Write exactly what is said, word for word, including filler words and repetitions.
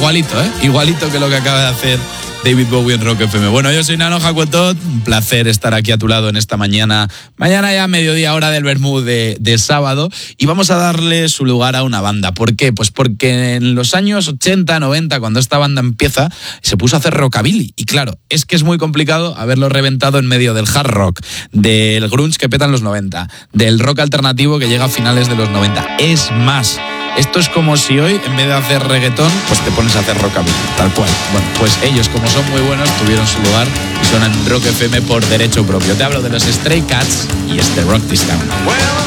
igualito, ¿eh? Igualito que lo que acaba de hacer David Bowie en Rock F M. Bueno, yo soy Nano Jacotot, un placer estar aquí a tu lado en esta mañana, mañana ya mediodía, hora del vermú de, de sábado, y vamos a darle su lugar a una banda. ¿Por qué? Pues porque en los años ochenta, noventa, cuando esta banda empieza, se puso a hacer rockabilly, y claro, es que es muy complicado haberlo reventado en medio del hard rock, del grunge que peta en los noventa, del rock alternativo que llega a finales de los noventa. Es más, esto es como si hoy, en vez de hacer reggaetón, pues te pones a hacer rockabilly, tal cual. Bueno, pues ellos, como son muy buenos, tuvieron su lugar y suenan en Rock F M por derecho propio. Te hablo de los Stray Cats y este Rock This Town.